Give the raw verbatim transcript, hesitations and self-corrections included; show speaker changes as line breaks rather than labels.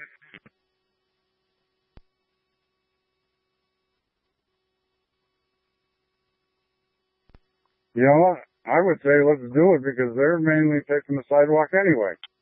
You know what? I would say let's do it because they're mainly taking the sidewalk anyway.